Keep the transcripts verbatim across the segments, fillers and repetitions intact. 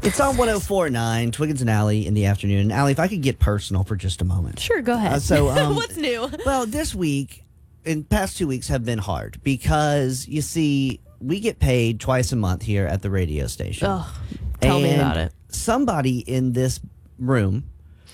It's on one oh four point nine, Twiggins and Alley in the afternoon. And Allie, if I could get personal for just a moment. Sure, go ahead. Uh, so, um, What's new? Well, this week, in past two weeks have been hard because, you see, we get paid twice a month here at the radio station. Oh, tell and me about it. Somebody in this room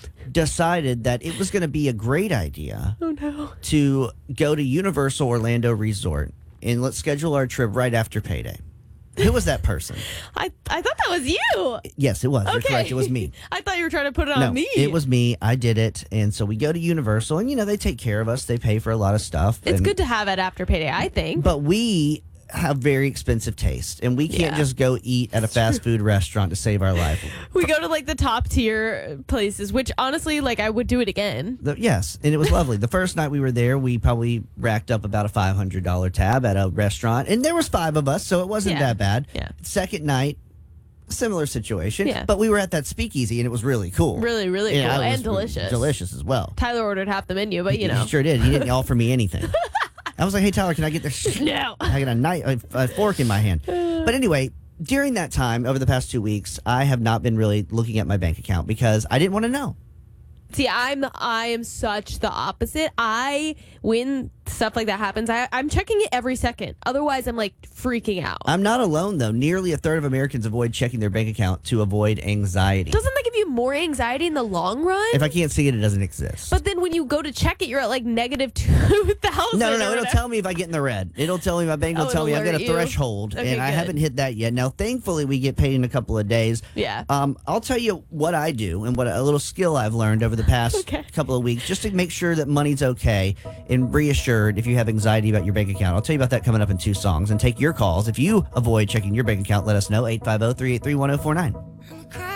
decided that it was going to be a great idea Oh, no. to go to Universal Orlando Resort and let's schedule our trip right after payday. Who was that person? I, I thought that was you. Yes, it was. You're Okay. correct. It was me. I thought you were trying to put it on No, me. it was me. I did it. And so we go to Universal and, you know, they take care of us. They pay for a lot of stuff. It's and, good to have it after payday, I think. But we have very expensive taste and we can't Yeah. just go eat at a fast food restaurant to save our life. We go to like the top tier places, which honestly, like I would do it again. The, yes, and it was lovely. The first night we were there, we probably racked up about a five hundred dollars tab at a restaurant, and there was five of us, so it wasn't Yeah. that bad. Yeah. Second night, similar situation, Yeah. but we were at that speakeasy, and it was really cool. Really, really Yeah, cool it was and delicious. Delicious as well. Tyler ordered half the menu, but you know. He sure did. He didn't offer me anything. I was like, hey, Tyler, can I get this? No. I got a, knife, a, a fork in my hand. But anyway, during that time, over the past two weeks, I have not been really looking at my bank account because I didn't want to know. See, I'm I am such the opposite. I when stuff like that happens, I, I'm checking it every second. Otherwise, I'm like freaking out. I'm not alone, though. Nearly a third of Americans avoid checking their bank account to avoid anxiety. Doesn't that give you more anxiety in the long run? If I can't see it, it doesn't exist. But then when you go to check it, you're at like negative two thousand. no, no, no. It'll tell me if I get in the red. It'll tell me, my bank will Oh, tell me it'll I've got a alert you? threshold, Okay, and I good. haven't hit that yet. Now, thankfully, we get paid in a couple of days. Yeah. Um, I'll tell you what I do and what a little skill I've learned over the past Okay. couple of weeks just to make sure that money's okay and reassured if you have anxiety about your bank account. I'll tell you about that coming up in two songs and take your calls. If you avoid checking your bank account, let us know. eight five zero, three eight three, one zero four nine.